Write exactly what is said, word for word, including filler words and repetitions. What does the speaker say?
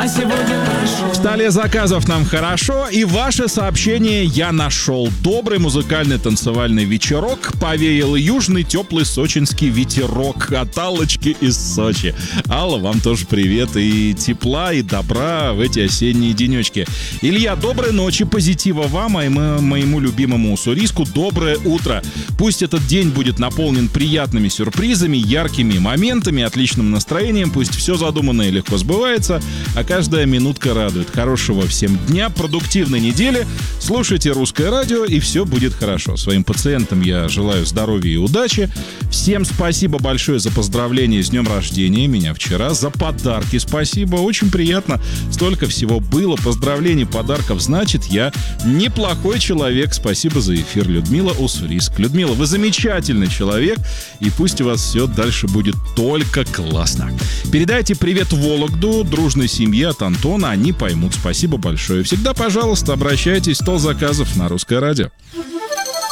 все будет хорошо. В столе заказов нам хорошо, и ваше сообщение я нашел. Добрый музыкальный танцевальный вечерок, повеял южный теплый сочинский ветерок от Аллочки из Сочи. Алла, вам тоже привет, и тепла, и добра в эти осенние денечки. Илья, доброй ночи, позитива вам, а и мо- моему любимому уссурийску доброе утро. Пусть этот день будет наполнен приятными сюрпризами, яркими моментами, отличным настроением, пусть все задуманное легко сбывается, а каждая минутка радует. Хорошего всем дня, продуктивной недели. Слушайте «Русское радио», и все будет хорошо. Своим пациентам я желаю здоровья и удачи. Всем спасибо большое за поздравления с днем рождения меня вчера, за подарки спасибо. Очень приятно. Столько всего было. Поздравлений, подарков. Значит, я неплохой человек. Спасибо за эфир. Людмила Уссурийск. Людмила, вы замечательный человек, и пусть у вас все дальше будет только классно. Передайте привет Вологду, дружной семье от Антона. Они поймут. Спасибо большое. Всегда, пожалуйста, обращайтесь. Стол заказов на «Русское радио».